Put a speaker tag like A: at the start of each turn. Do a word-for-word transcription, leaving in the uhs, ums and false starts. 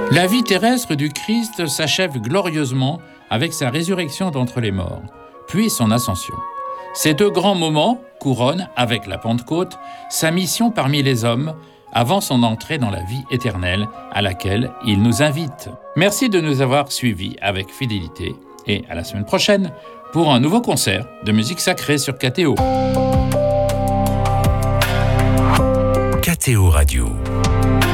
A: La vie terrestre du Christ s'achève glorieusement avec sa résurrection d'entre les morts, puis son ascension. Ces deux grands moments couronnent, avec la Pentecôte, sa mission parmi les hommes avant son entrée dans la vie éternelle à laquelle il nous invite. Merci de nous avoir suivis avec fidélité et à la semaine prochaine pour un nouveau concert de musique sacrée sur K T O.
B: K T O Radio.